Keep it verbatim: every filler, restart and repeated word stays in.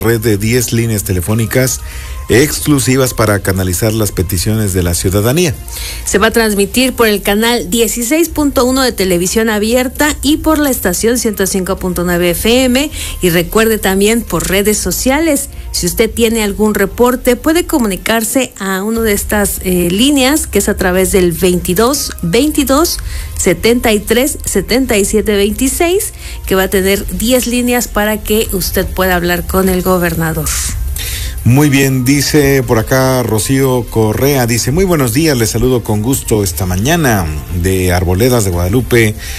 red de diez líneas telefónicas exclusivas para canalizar las peticiones de la ciudadanía. Se va a transmitir por el canal dieciséis punto uno de televisión abierta y por la estación ciento cinco punto nueve F M, y recuerde también por redes sociales. Si usted tiene algún reporte, puede comunicarse a una de estas eh, líneas, que es a través del veintidós veintidós setenta y tres setenta y siete veintiséis, que va a tener diez líneas para que usted pueda hablar con el gobernador. Muy bien, dice por acá Rocío Correa, dice: muy buenos días, les saludo con gusto esta mañana de Arboledas de Guadalupe.